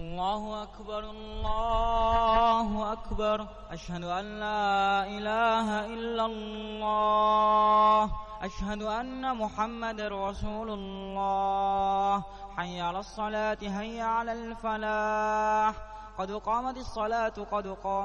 الله أكبر الله أكبر أشهد أن لا إله إلا الله أشهد أن محمد رسول الله حي على الصلاة هيا على الفلاح قد قامت الصلاة قد قامت